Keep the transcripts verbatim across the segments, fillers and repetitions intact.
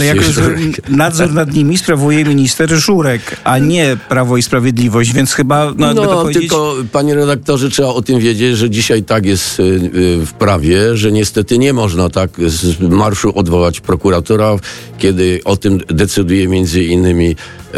jako, nadzór nad nimi sprawuje minister Żurek, a nie Prawo i Sprawiedliwość, więc chyba... No, no powiedzieć... tylko, panie redaktorze, trzeba o tym wiedzieć, że dzisiaj tak jest w prawie, że niestety nie można tak z marszu odwołać prokuratora, kiedy o tym decyduje między innymi E,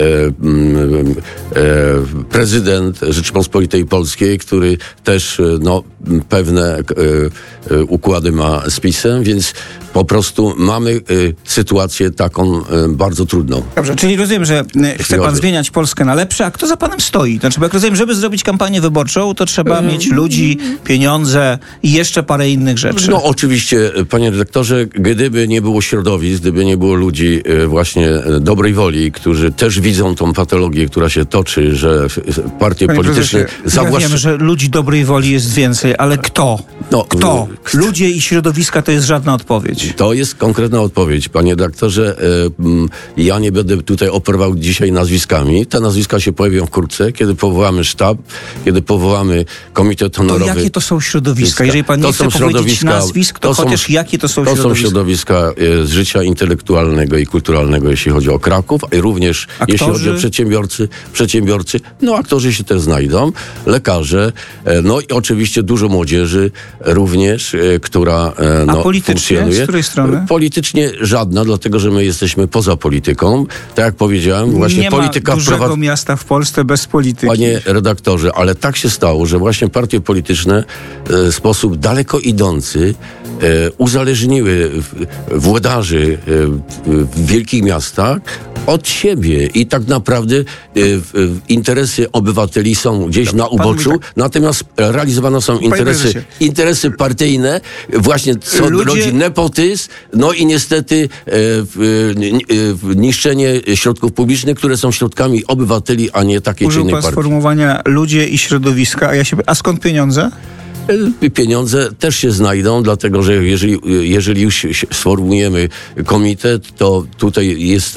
e, prezydent Rzeczypospolitej Polskiej, który też no, pewne e, e, układy ma z PiS-em, więc po prostu mamy e, sytuację taką e, bardzo trudną. Dobrze, czyli rozumiem, że chce pan zmieniać Polskę na lepsze, a kto za panem stoi? Znaczy, bo jak rozumiem, żeby zrobić kampanię wyborczą, to trzeba hmm. mieć ludzi, pieniądze i jeszcze parę innych rzeczy. No oczywiście, panie redaktorze, gdyby nie było środowisk, gdyby nie było ludzi e, właśnie dobrej woli, którzy też widzą tą patologię, która się toczy, że partie Panie polityczne... Zawłaszcz... Ja wiem, że ludzi dobrej woli jest więcej, ale kto? No, kto? Ludzie i środowiska to jest żadna odpowiedź. To jest konkretna odpowiedź, panie redaktorze. Ja nie będę tutaj operował dzisiaj nazwiskami. Te nazwiska się pojawią wkrótce, kiedy powołamy sztab, kiedy powołamy komitet honorowy. To jakie to są środowiska? Jeżeli pan nie to chce powiedzieć nazwisk, to, to chociaż są, jakie to są to środowiska? To są środowiska z życia intelektualnego i kulturalnego, jeśli chodzi o Kraków, i również Aktorzy? jeśli chodzi o przedsiębiorcy, przedsiębiorcy, no aktorzy się też znajdą, lekarze, no i oczywiście dużo młodzieży również, która no, A politycznie? funkcjonuje. Z której strony? Politycznie żadna, dlatego że my jesteśmy poza polityką. Tak jak powiedziałem, właśnie nie polityka ma dużego wprowadza... miasta w Polsce bez polityki. Panie redaktorze, ale tak się stało, że właśnie partie polityczne w sposób daleko idący e, uzależniły włodarzy e, w wielkich miastach od siebie i tak naprawdę e, w, interesy obywateli są gdzieś na uboczu, tak. Natomiast realizowane są interesy, interesy partyjne, właśnie co Ludzie... rodzi nepotyzm, no i niestety e, w, e, niszczenie środków publicznych, które są środkami obywateli, a nie takiej czy innej partii. Użył pan sformułowania ludzie i środowiska, a ja się... A skąd pieniądze? Pieniądze też się znajdą, dlatego że jeżeli, jeżeli już sformułujemy komitet, to tutaj jest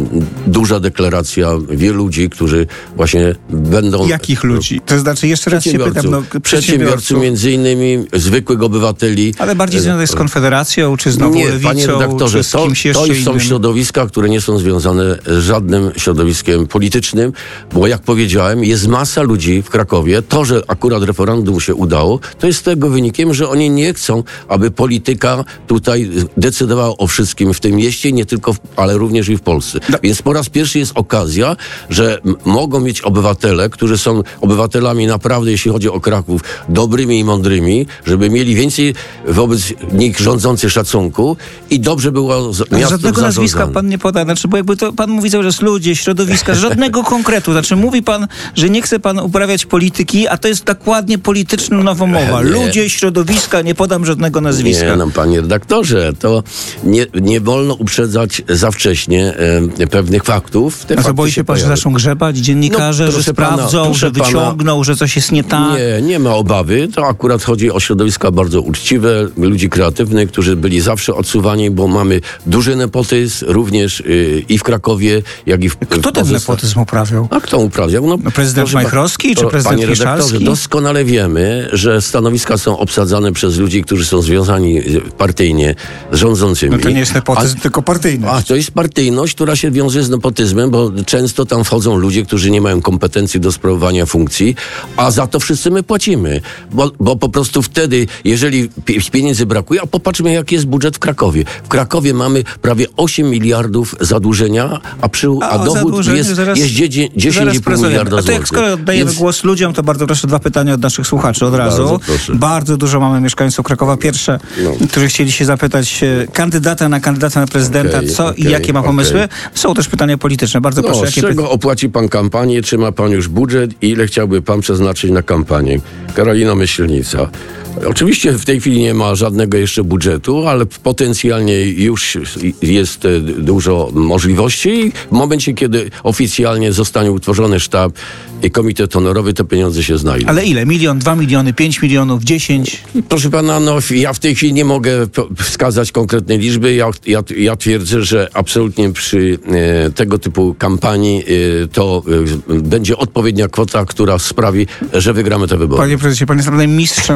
duża deklaracja wielu ludzi, którzy właśnie będą... Jakich ludzi? To znaczy, jeszcze raz się pytam, no, przedsiębiorców, między innymi zwykłych obywateli. Ale bardziej związane z Konfederacją, czy z Nową Nie, Lewicą, panie redaktorze, czy z to, kimś jeszcze to są innym? środowiska, które nie są związane z żadnym środowiskiem politycznym, bo jak powiedziałem, jest masa ludzi w Krakowie. To, że akurat referendum się udało, to jest tego wynikiem, że oni nie chcą, aby polityka tutaj decydowała o wszystkim w tym mieście, nie tylko, w, ale również i w Polsce. No. Więc po raz pierwszy jest okazja, że m- mogą mieć obywatele, którzy są obywatelami naprawdę, jeśli chodzi o Kraków, dobrymi i mądrymi, żeby mieli więcej wobec nich rządzących szacunku i dobrze było z, miasto żadnego nazwiska pan nie poda, znaczy, bo jakby to pan mówi cały czas ludzie, środowiska, żadnego konkretu. Znaczy mówi pan, że nie chce pan uprawiać polityki, a to jest dokładnie polityczna nowomowa. Ludzie, środowiska, nie podam żadnego nazwiska. Nie, no panie redaktorze, to nie, nie wolno uprzedzać za wcześnie e, pewnych faktów. Te a co, boi się pan, że zaczną grzebać dziennikarze, no, że sprawdzą, pana, że wyciągną, pana, że coś jest nie tak? Nie, nie ma obawy. To akurat chodzi o środowiska bardzo uczciwe, ludzi kreatywnych, którzy byli zawsze odsuwani, bo mamy duży nepotyzm, również y, i w Krakowie, jak i w Kto ten nepotyzm uprawiał? A kto uprawiał? No, no prezydent Majchrowski, czy prezydent Panie redaktorze, doskonale wiemy, że stanowiska są obsadzane przez ludzi, którzy są związani partyjnie z rządzącymi. No to nie jest nepotyzm, a, tylko partyjność. A to jest partyjność, która się wiąże z nepotyzmem, bo często tam wchodzą ludzie, którzy nie mają kompetencji do sprawowania funkcji, a za to wszyscy my płacimy. Bo, bo po prostu wtedy, jeżeli pieniędzy brakuje, a popatrzmy, jaki jest budżet w Krakowie. W Krakowie mamy prawie osiem miliardów zadłużenia, a, przy, a, a dochód jest, zaraz, jest dziesięć i pół miliarda złotych. A to jak skoro oddajemy Więc... głos ludziom, to bardzo proszę dwa pytania od naszych słuchaczy od razu. Bardzo proszę. Bardzo dużo mamy mieszkańców Krakowa. Pierwsze, no. którzy chcieli się zapytać kandydata na kandydata na prezydenta, okay, co okay, i jakie ma pomysły. Okay. Są też pytania polityczne. Bardzo no, proszę. Z jakie czego py... opłaci pan kampanię? Czy ma pan już budżet? I ile chciałby pan przeznaczyć na kampanię? Karolina Myślnica. Oczywiście w tej chwili nie ma żadnego jeszcze budżetu, ale potencjalnie już jest dużo możliwości. W momencie, kiedy oficjalnie zostanie utworzony sztab i komitet honorowy, te pieniądze się znajdą. Ale ile? Milion, dwa miliony, pięć milionów, dziesięć? Proszę pana, no ja w tej chwili nie mogę wskazać konkretnej liczby. Ja, ja, ja twierdzę, że absolutnie przy e, tego typu kampanii e, to e, będzie odpowiednia kwota, która sprawi, że wygramy te wybory. Panie prezesie, pan jest naprawdę mistrzem odpowiadania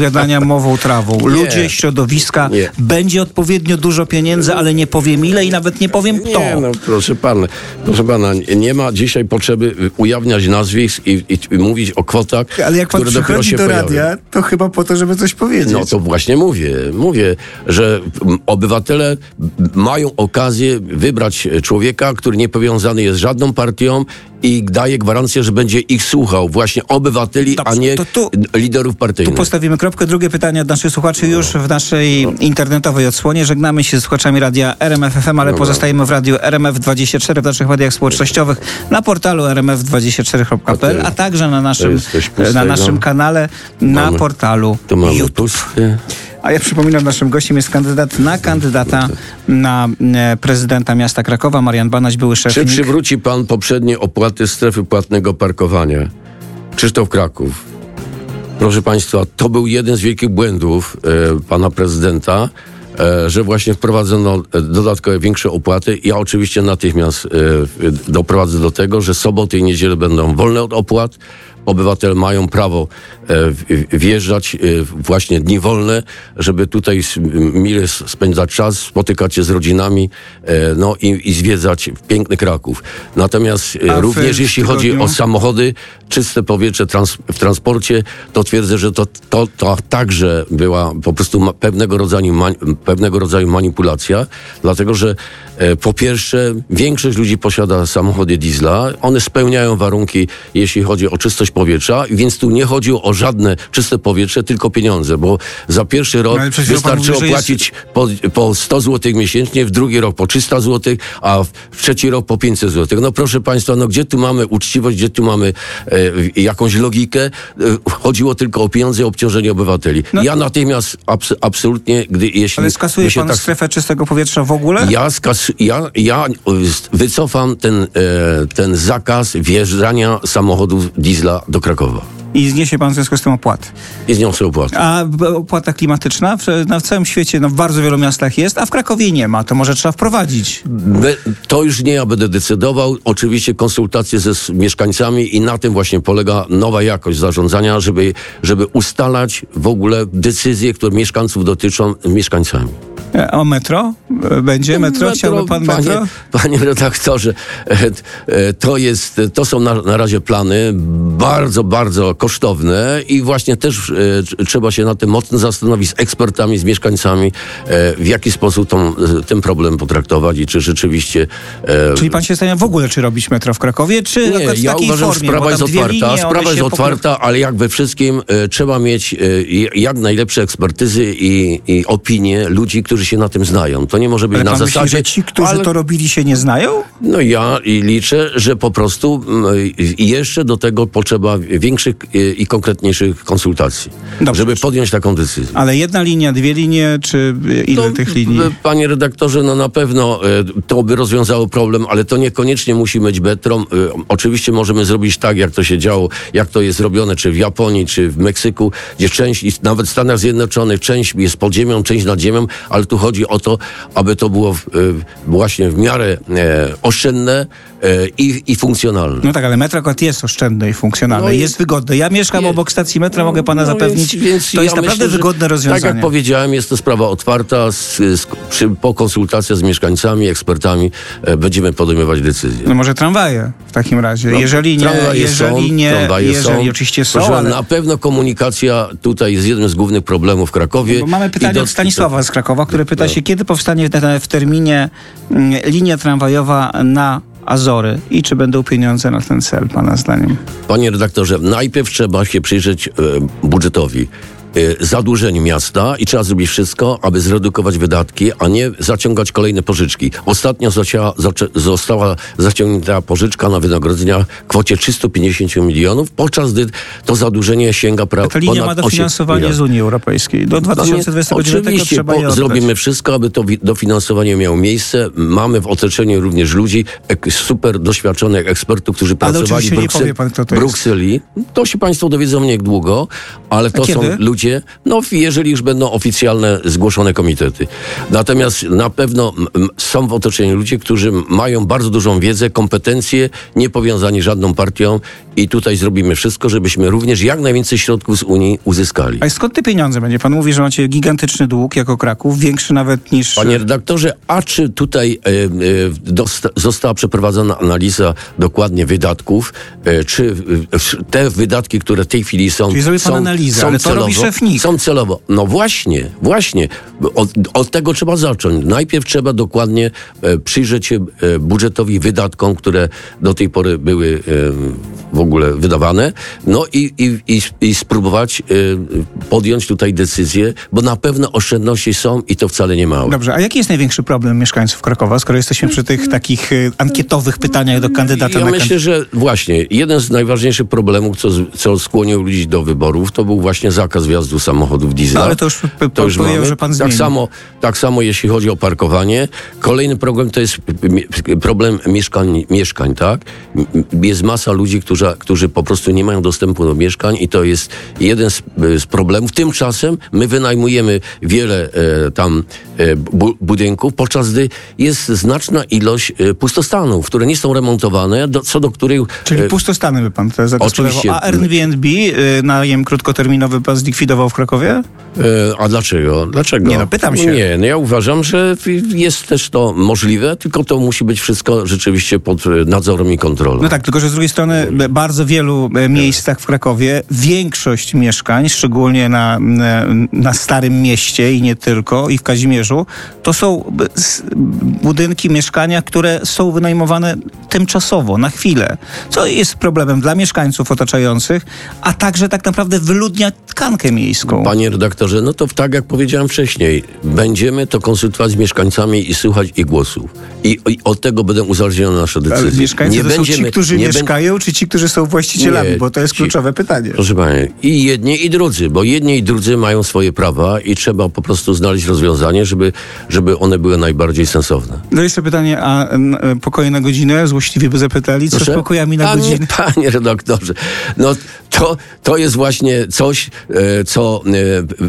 opowiadania mową trawą. Nie. Ludzie, środowiska, Nie. będzie odpowiednio dużo pieniędzy, ale nie powiem ile i nawet nie powiem kto. Nie, no proszę pana, proszę pana, nie ma dzisiaj potrzeby ujawniać nazwisk i, i, i mówić o kwotach, Ale jak pan które dopiero przychodzi się do pojawią. radia, to chyba po to, żeby coś powiedzieć. No to właśnie mówię. Mówię, że obywatele mają okazję wybrać człowieka, który nie powiązany jest z żadną partią i daje gwarancję, że będzie ich słuchał. Właśnie obywateli, Dobrze, a nie to tu- liderów Tu partyjnych. postawimy kropkę. Drugie pytanie od naszych słuchaczy już w naszej internetowej odsłonie. Żegnamy się z słuchaczami radia R M F F M, ale Dobra. pozostajemy w radiu R M F dwadzieścia cztery, w naszych mediach społecznościowych, na portalu r m f dwadzieścia cztery kropka p l, a także na naszym, jesteś pusty, na naszym no. kanale na Mamy- portalu To mamy YouTube. pusty. A ja przypominam, naszym gościem jest kandydat na kandydata na e, prezydenta miasta Krakowa, Marian Banaś, były szef Czy N I K. przywróci pan poprzednie opłaty strefy płatnego parkowania? Krzysztof Kraków. Proszę państwa, to był jeden z wielkich błędów e, pana prezydenta, e, że właśnie wprowadzono e, dodatkowe większe opłaty. Ja oczywiście natychmiast e, doprowadzę do tego, że soboty i niedziele będą wolne od opłat. Obywatele mają prawo e, w- wjeżdżać e, właśnie dni wolne, żeby tutaj s- mile s- spędzać czas, spotykać się z rodzinami, e, no i, i zwiedzać piękny Kraków. Natomiast e, A w- również w jeśli chodzi tygodniu? o samochody, czyste powietrze trans, w transporcie, to twierdzę, że to, to, to także była po prostu ma, pewnego, rodzaju man, pewnego rodzaju manipulacja, dlatego że e, po pierwsze większość ludzi posiada samochody diesla, one spełniają warunki, jeśli chodzi o czystość powietrza, więc tu nie chodzi o żadne czyste powietrze, tylko pieniądze, bo za pierwszy rok No, ale przed chwilą pan wystarczyło mówił, że jest- płacić po, po sto złotych miesięcznie, w drugi rok po trzysta złotych, a w trzeci rok po pięćset złotych. No proszę państwa, no gdzie tu mamy uczciwość, gdzie tu mamy e, jakąś logikę? E, chodziło tylko o pieniądze i obciążenie obywateli. No ja natychmiast abs, absolutnie, gdy jeśli... Ale skasuje by się pan tak, strefę czystego powietrza w ogóle? ja, skas, ja, ja wycofam ten, e, ten zakaz wjeżdżania samochodów diesla do Krakowa. I zniesie pan w związku z tym opłat. I zniosę opłatę. A b- opłata klimatyczna w, na w całym świecie, no w bardzo wielu miastach jest, a w Krakowie nie ma. To może trzeba wprowadzić. Be, to już nie ja będę decydował. Oczywiście konsultacje ze s- mieszkańcami i na tym właśnie polega nowa jakość zarządzania, żeby, żeby ustalać w ogóle decyzje, które mieszkańców dotyczą mieszkańcami. E, A metro? E, Będzie metro? Chciałby pan metro? Panie, panie redaktorze, e, e, to jest, to są na, na razie plany bardzo, bardzo kosztowne i właśnie też e, tr- trzeba się nad tym mocno zastanowić z ekspertami, z mieszkańcami, e, w jaki sposób tą, e, ten problem potraktować i czy rzeczywiście... E, Czyli pan się zastanawia w ogóle, czy robić metro w Krakowie, czy nie, akurat w ja takiej uważam, że formie? sprawa bo jest tam dwie otwarta. linie, one Sprawa jest się otwarta, ale jak we wszystkim e, trzeba mieć e, jak najlepsze ekspertyzy i, i opinie ludzi, którzy się na tym znają. To nie może być Ale na pan zasadzie... myśli, że ci, którzy ale, to robili, się nie znają? No ja i liczę, że po prostu mm, i jeszcze do tego potrzeba większych e, i konkretniejszych konsultacji, Dobrze. żeby podjąć taką decyzję. Ale jedna linia, dwie linie, czy ile To, tych linii? e, Panie redaktorze, no na pewno e, to by rozwiązało problem, ale to niekoniecznie musi być metro. E, oczywiście możemy zrobić tak, jak to się działo, jak to jest robione, czy w Japonii, czy w Meksyku, gdzie część, i nawet w Stanach Zjednoczonych, część jest pod ziemią, część nad ziemią, ale tu chodzi o to, aby to było w, e, właśnie w miarę e, oszczędne e, i, i funkcjonalne. No tak, ale metro akurat jest oszczędne i funkcjonalne, No i- jest wygodne. Ja mieszkam Nie. obok stacji metra, mogę pana No zapewnić, więc- więc to jest ja naprawdę myślę, że wygodne rozwiązanie. Tak jak powiedziałem, jest to sprawa otwarta. Z, z, przy, po konsultacjach z mieszkańcami, ekspertami e, będziemy podejmować decyzje. No może tramwaje w takim razie. No, jeżeli nie, tramwaje jeżeli są, nie, tramwaje jeżeli są. oczywiście są, Proszę, ale... na pewno komunikacja tutaj jest jednym z głównych problemów w Krakowie. Bo mamy I pytanie do- od Stanisława z Krakowa, który pyta No. się, kiedy powstanie w, w terminie mm, linia tramwajowa na Azory i czy będą pieniądze na ten cel, pana zdaniem? Panie redaktorze, najpierw trzeba się przyjrzeć e, budżetowi. e, Zadłużeniu miasta i trzeba zrobić wszystko, aby zredukować wydatki, a nie zaciągać kolejne pożyczki. Ostatnio zacia, zaczę, została zaciągnięta pożyczka na wynagrodzenia w kwocie trzysta pięćdziesiąt milionów, podczas gdy to zadłużenie sięga pra, Ta linia ponad ma osiem dofinansowanie miliardów. z Unii Europejskiej. Do dwa tysiące dwudziestego dziewiątego Oczywiście trzeba je po, oddać. zrobimy wszystko, aby to wi- dofinansowanie miało miejsce. Mamy w otoczeniu również ludzi, ek, super doświadczonych ekspertów, którzy pracowali oczywiście w nie Bruksel- powie pan, kto to jest. Brukseli. To się państwo dowiedzą niedługo, ale to A są kiedy? ludzie będzie, no jeżeli już będą oficjalne, zgłoszone komitety. Natomiast na pewno m, są w otoczeniu ludzie, którzy mają bardzo dużą wiedzę, kompetencje, nie powiązani żadną partią i tutaj zrobimy wszystko, żebyśmy również jak najwięcej środków z Unii uzyskali. A skąd te pieniądze będzie? Pan mówi, że macie gigantyczny dług jako Kraków, większy nawet niż... Panie redaktorze, a czy tutaj e, e, dosta, została przeprowadzona analiza dokładnie wydatków, e, czy e, te wydatki, które w tej chwili są... Czyli zrobi pan są, analizę, są ale to celowo, robi szef N I K. Są celowo. No właśnie, właśnie. Od, od tego trzeba zacząć. Najpierw trzeba dokładnie e, przyjrzeć się e, budżetowi, wydatkom, które do tej pory były e, w ogóle wydawane, no i, i, i, i spróbować e, podjąć tutaj decyzję, bo na pewno oszczędności są i to wcale nie mało. Dobrze, a jaki jest największy problem mieszkańców Krakowa, skoro jesteśmy przy tych takich y, ankietowych pytaniach do kandydata Ja na myślę, że właśnie jeden z najważniejszych problemów, co, co skłonił ludzi do wyborów, to był właśnie zakaz wjazdu samochodów diesla. No, ale to już, p- to już powiedział, mamy. że pan tak zmieni. samo, tak samo jeśli chodzi o parkowanie. Kolejny problem to jest problem mieszkań, mieszkań, tak? Jest masa ludzi, którzy, którzy po prostu nie mają dostępu do mieszkań i to jest jeden z, z problemów. Tymczasem my wynajmujemy wiele e, tam e, bu, budynków, podczas gdy jest znaczna ilość e, pustostanów, które nie są remontowane, do, co do których... Czyli e, pustostany by pan to zagospodarował. oczywiście. A Airbnb, y, najem krótkoterminowy pan zlikwidował w Krakowie? E, a dlaczego? Dlaczego? Nie no, pytam się. Nie, no ja uważam, że jest też to możliwe, tylko to musi być wszystko rzeczywiście pod nadzorem i kontrolą. No tak, tylko że z drugiej strony w bardzo wielu e, miejscach w Krakowie większość mieszkań, szczególnie na, na, na Starym Mieście i nie tylko, i w Kazimierzu, to są b- s- budynki, mieszkania, które są wynajmowane tymczasowo, na chwilę, co jest problemem dla mieszkańców otaczających, a także tak naprawdę wyludnia tkankę miejską. Panie redaktorze, no to tak jak powiedziałem wcześniej, będziemy to konsultować z mieszkańcami i słuchać ich głosów. I, i od tego będą uzależnione nasze Ale decyzje. mieszkańcy to są ci, którzy nie mieszkają, czy ci, którzy są właścicielami? Nie, Bo to jest ci- kluczowe pytanie. Proszę Pani, i jedni, i drudzy, bo jedni i drudzy mają swoje prawa i trzeba po prostu znaleźć rozwiązanie, żeby, żeby one były najbardziej sensowne. No jeszcze pytanie, a n, pokoje na godzinę? Złośliwie by zapytali, co z Proszę? pokojami na panie, godzinę? Panie redaktorze, no to, to jest właśnie coś, e, co e,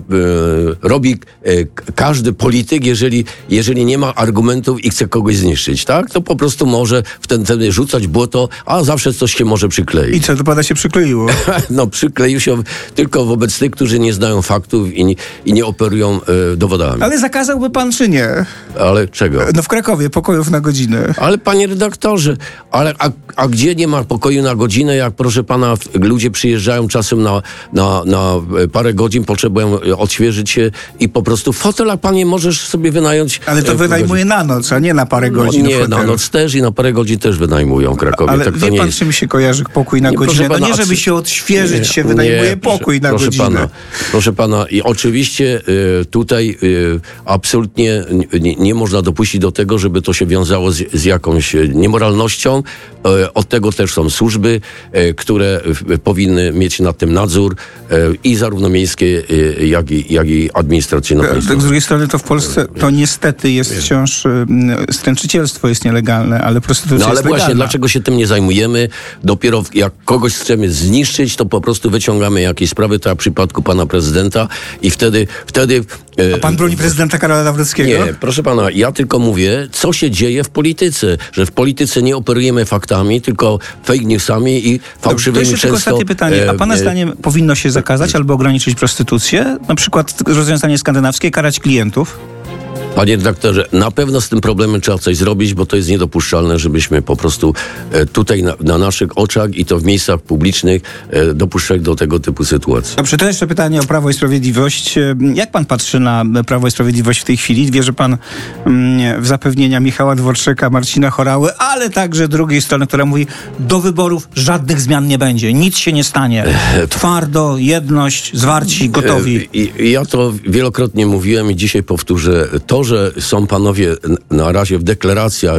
e, robi e, k- każdy polityk, jeżeli, jeżeli nie ma argumentów i chce kogoś zniszczyć, tak? To po prostu może w ten, ten rzucać błoto, a zawsze coś się może przykleić. I co, to pana się przykleiło? No przykleił się tylko wobec tych, którzy nie znają faktów i, nie- i nie operują e, dowodami. Ale zakazałby pan, czy nie? Ale czego? No w Krakowie pokojów na godzinę. Ale panie redaktorze, ale a, a gdzie nie ma pokoju na godzinę, jak proszę pana, w- ludzie przyjeżdżają czasem na, na, na e, parę godzin, potrzebują e, odświeżyć się i po prostu fotela panie możesz sobie wynająć. Ale to e, wynajmuje na noc, a nie na parę no, godzin. w nie, na hotelu. noc też i na parę godzin też wynajmują w Krakowie. Ale tak to wie nie pan, jest. czym się kojarzy pokój na Nie, proszę godzinę? No pana, nie, a żeby czy- się odświeżyć, Nie, się wynajmuje nie, proszę- pokój na proszę godzinę. Pana, proszę pana, i oczywiście y, tutaj y, absolutnie nie, nie można dopuścić do tego, żeby to się wiązało z, z jakąś y, niemoralnością. Y, od tego też są służby, y, które y, powinny mieć nad tym nadzór y, i zarówno miejskie, y, jak, i, jak i administracyjne. Tak, z drugiej strony to w Polsce to niestety jest wciąż y, stręczycielstwo jest nielegalne, ale prostytucja No ale jest właśnie, legalna. dlaczego się tym nie zajmujemy? Dopiero jak kogoś chcemy zniszczyć, to po prostu wyciągamy jakieś sprawy, tak jak w przypadku pana prezydenta i wtedy... wtedy e, A pan broni prezydenta Karola Nawrockiego? Nie, proszę pana, ja tylko mówię, co się dzieje w polityce, że w polityce nie operujemy faktami, tylko fake newsami i To fałszywymi jeszcze tylko często... ostatnie pytanie. A pana e, zdaniem powinno się zakazać albo ograniczyć prostytucję? Na przykład rozwiązanie skandynawskie, karać klientów? Panie redaktorze, na pewno z tym problemem trzeba coś zrobić, bo to jest niedopuszczalne, żebyśmy po prostu e, tutaj na, na naszych oczach i to w miejscach publicznych e, dopuszczali do tego typu sytuacji. Dobrze, to jeszcze pytanie o Prawo i Sprawiedliwość. Jak pan patrzy na Prawo i Sprawiedliwość w tej chwili? Wierzy pan mm, w zapewnienia Michała Dworczyka, Marcina Horały, ale także drugiej strony, która mówi, do wyborów żadnych zmian nie będzie, nic się nie stanie. Twardo, jedność, zwarci, gotowi. I, i ja to wielokrotnie mówiłem i dzisiaj powtórzę. To, że są panowie n- na razie w deklaracjach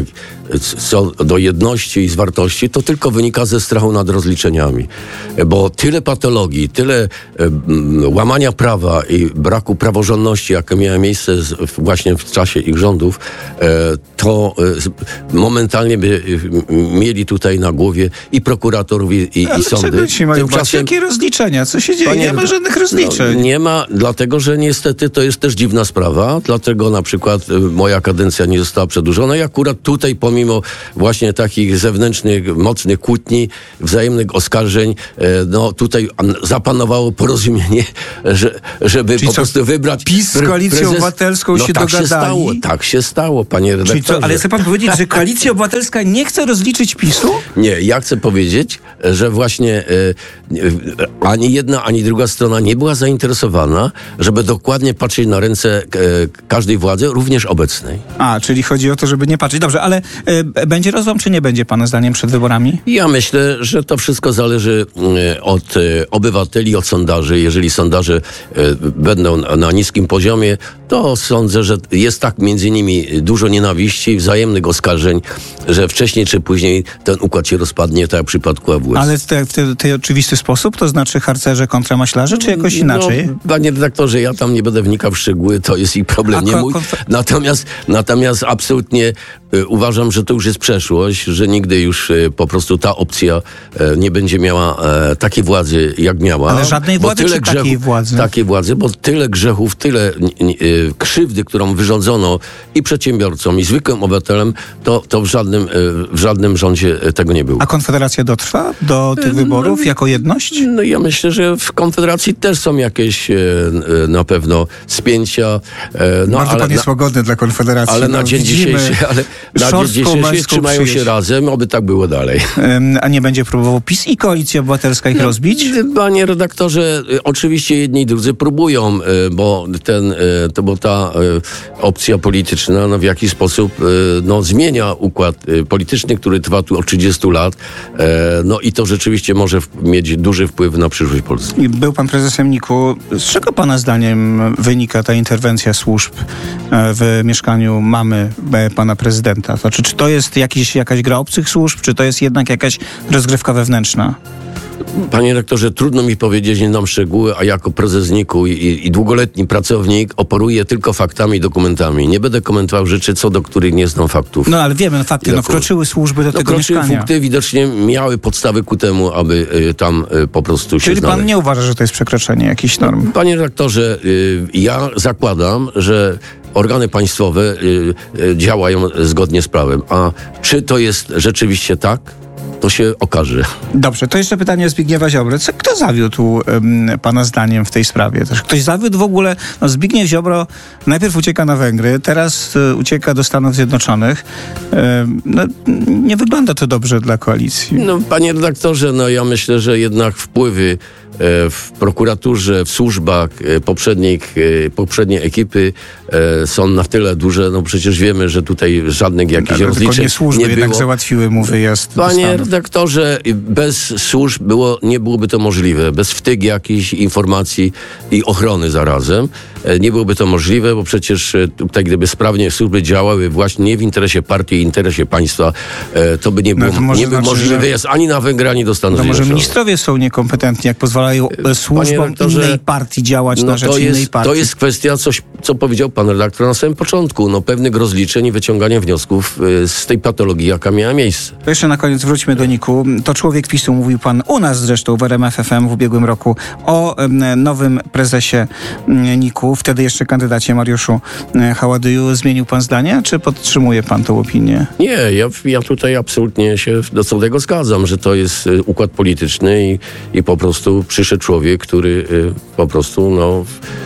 co do jedności i zwartości, to tylko wynika ze strachu nad rozliczeniami. Bo tyle patologii, tyle łamania prawa i braku praworządności, jakie miało miejsce właśnie w czasie ich rządów, to momentalnie by mieli tutaj na głowie i prokuratorów, i, i, ale i sądy. czego ci mają Tymczasem, jakie rozliczenia? Co się dzieje? panie, nie ma żadnych rozliczeń. No, nie ma, dlatego że niestety to jest też dziwna sprawa, dlatego na przykład y, moja kadencja nie została przedłużona i akurat tutaj pomimo właśnie takich zewnętrznych, mocnych kłótni, wzajemnych oskarżeń, y, no tutaj zapanowało porozumienie, że, żeby Czyli po co, prostu wybrać... PiS z Koalicją prezes... Obywatelską no, się tak dogadali? Się stało, tak się stało, panie redaktorze. Czyli co, ale chce pan powiedzieć, że Koalicja Obywatelska nie chce rozliczyć PiSu? Nie, ja chcę powiedzieć, że właśnie e, e, ani jedna, ani druga strona nie była zainteresowana, żeby dokładnie patrzeć na ręce e, każdej władzy, również obecnej. A, czyli chodzi o to, żeby nie patrzeć. Dobrze, ale e, będzie rozłam, czy nie będzie, pana zdaniem, przed wyborami? Ja myślę, że to wszystko zależy e, od e, obywateli, od sondaży. Jeżeli sondaże e, będą na, na niskim poziomie, to sądzę, że jest tak między nimi dużo nienawiści, wzajemnych oskarżeń, że wcześniej czy później ten układ się rozpadnie, tak jak w przypadku A W S. Ale w ten te, te oczywisty sposób, to znaczy harcerze kontra maślarze, czy jakoś inaczej? No, panie redaktorze, ja tam nie będę wnikał w szczegóły, to jest ich problem, A nie ko- mój. konf- Natomiast, natomiast absolutnie y, uważam, że to już jest przeszłość, że nigdy już y, po prostu ta opcja y, nie będzie miała y, takiej władzy, jak miała. Ale żadnej Bo władzy, tyle czy takiej władzy? Takiej władzy, bo tyle grzechów, tyle y, krzywdy, którą wyrządzono i przedsiębiorcom, i zwykłym obywatelem, to, to w, żadnym, y, w żadnym rządzie tego nie było. A Konfederacja dotrwa do tych wyborów jako jedność? No ja myślę, że w Konfederacji też są jakieś e, e, na pewno spięcia. E, no, Bardzo ale, pan jest na, łagodny dla Konfederacji. ale no, na dzień widzimy dzisiejszy, ale na dzień szorstką dzisiejszy pańską trzymają się przyjaźń. razem, oby tak było dalej. Ym, A nie będzie próbował PiS i Koalicja Obywatelska ich rozbić? Panie redaktorze, e, oczywiście jedni i drudzy próbują, e, bo, ten, e, to, bo ta e, opcja polityczna no, w jakiś sposób e, no, zmienia układ e, polityczny, który trwa tu od trzydziestu lat. E, no i to rzeczywiście może w, mieć duży wpływ na przyszłość Polski. I był pan prezesem niku. Z czego pana zdaniem wynika ta interwencja służb e, w mieszkaniu mamy e, pana prezydenta? Znaczy, czy to jest jakiś, jakaś gra obcych służb, czy to jest jednak jakaś rozgrywka wewnętrzna? Panie rektorze, trudno mi powiedzieć, nie znam szczegóły, a jako prezes niku i, i, i długoletni pracownik operuję tylko faktami i dokumentami. Nie będę komentował rzeczy, co do których nie znam faktów. No ale wiemy, no, fakty, no, wkroczyły służby do no, tego kroczy, mieszkania. Funkty widocznie miały podstawy ku temu, aby y, tam y, po prostu się Czyli znaleźć. pan nie uważa, że to jest przekroczenie jakichś norm? Panie redaktorze, y, ja zakładam, że organy państwowe y, y, działają zgodnie z prawem. A czy to jest rzeczywiście tak? To się okaże. Dobrze, to jeszcze pytanie Zbigniewa Ziobry. Co, kto zawiódł um, pana zdaniem w tej sprawie? Też ktoś zawiódł w ogóle? No, Zbigniew Ziobro najpierw ucieka na Węgry, teraz y, ucieka do Stanów Zjednoczonych. Y, no, nie wygląda to dobrze dla koalicji. No, panie redaktorze, no ja myślę, że jednak wpływy e, w prokuraturze, w służbach e, poprzednich, e, poprzedniej ekipy e, są na tyle duże, no przecież wiemy, że tutaj żadnych jakichś Ale rozliczeń tylko nie służby nie jednak było. załatwiły mu wyjazd do Panie Stanów. redaktorze, bez służb było, nie byłoby to możliwe. Bez wtyg jakichś informacji i ochrony zarazem e, nie byłoby to możliwe, bo przecież e, tutaj gdyby sprawnie służby działały właśnie nie w interesie partii, w interesie państwa, e, to by nie No było to może nie był znaczy, możliwy że- wyjazd ani na Węgry, ani do Stanów To może Zjednoczonych. ministrowie są niekompetentni, jak pozwalają e, służbom redaktorze, innej partii działać No na rzecz to innej jest, partii. to jest kwestia, coś, co powiedział pan redaktor na samym początku, no pewnych rozliczeń i wyciągania wniosków y, z tej patologii, jaka miała miejsce. To jeszcze na koniec wróćmy do niku. To człowiek PiSu, mówił pan u nas zresztą w R M F F M w ubiegłym roku o em, nowym prezesie em, niku, wtedy jeszcze kandydacie Mariuszu em, Haładyju. Zmienił pan zdanie, czy podtrzymuje pan tą opinię? Nie, ja, ja tutaj absolutnie się do co tego zgadzam, że to jest y, układ polityczny i, i po prostu przyszedł człowiek, który y, po prostu no,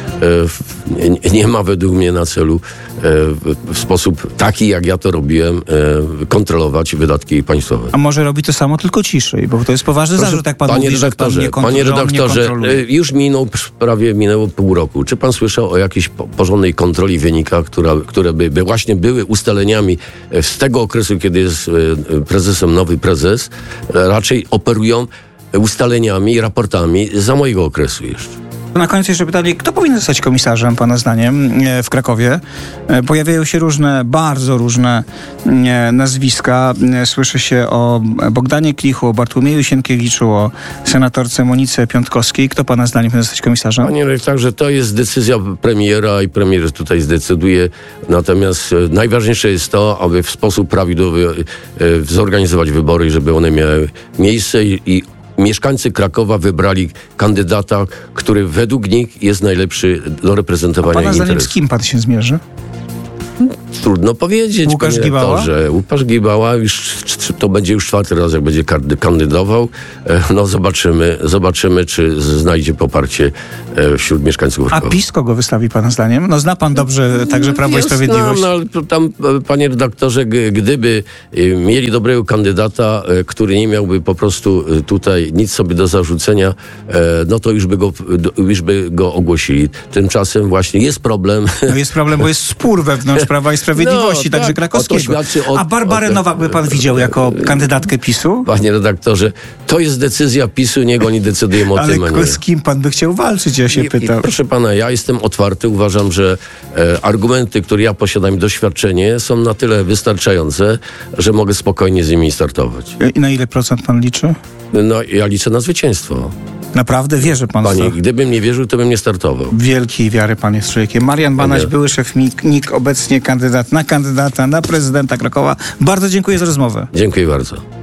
y, y, nie, nie ma według mnie na celu y, w, w sposób taki, jak ja to robiłem, y, kontrolować wydatki państwowe. A może robi to samo, tylko ciszej, bo to jest poważny zarzut, jak pan panie mówi, że pan redaktorze, nie, kontro- panie że on nie redaktorze, kontroluje. y, już minął, prawie minęło pół roku. Czy pan słyszał o jakiejś po- porządnej kontroli wynikach, która, które by, by właśnie były ustaleniami e, z tego okresu, kiedy jest e, prezesem nowy prezes, e, raczej operują ustaleniami i raportami za mojego okresu jeszcze. Na końcu jeszcze pytanie, kto powinien zostać komisarzem, pana zdaniem, w Krakowie? Pojawiają się różne, bardzo różne nazwiska. Słyszy się o Bogdanie Klichu, o Bartłomieju Sienkiewiczu, o senatorce Monice Piątkowskiej. Kto pana zdaniem powinien zostać komisarzem? Panie redaktorze, to jest decyzja premiera i premier tutaj zdecyduje. Natomiast najważniejsze jest to, aby w sposób prawidłowy zorganizować wybory, żeby one miały miejsce i, i mieszkańcy Krakowa wybrali kandydata, który według nich jest najlepszy do reprezentowania interesów. Pana zdaniem z kim pan się zmierzy? Trudno powiedzieć. Łukasz Gibała? Że Łukasz Gibała już, to będzie już czwarty raz, jak będzie kandydował. No zobaczymy, zobaczymy, czy znajdzie poparcie wśród mieszkańców Krakowa. A PiS kogo wystawi pana zdaniem? No zna pan dobrze także Prawo ja i Sprawiedliwość. Znam, no, ale tam, panie redaktorze, gdyby mieli dobrego kandydata, który nie miałby po prostu tutaj nic sobie do zarzucenia, no to już by go, już by go ogłosili. Tymczasem właśnie jest problem. No jest problem, bo jest spór wewnątrz Prawa i Sprawiedliwości, no, także tak, krakowskiego. Od, A Barbarę od, Nowak by pan widział jako kandydatkę PiSu? Panie redaktorze, to jest decyzja PiSu, niech oni decydują o Ale tym. Ale z kim pan by chciał walczyć, ja się I, pytam. I, proszę pana, ja jestem otwarty, uważam, że e, argumenty, które ja posiadam, doświadczenie są na tyle wystarczające, że mogę spokojnie z nimi startować. I na ile procent pan liczy? No, ja liczę na zwycięstwo. Naprawdę wierzy pan Panie, w to? gdybym nie wierzył, to bym nie startował. Wielkiej wiary pan jest człowiekiem. Marian Banaś, były szef N I K, obecnie kandydat na kandydata na prezydenta Krakowa. Bardzo dziękuję za rozmowę. Dziękuję bardzo.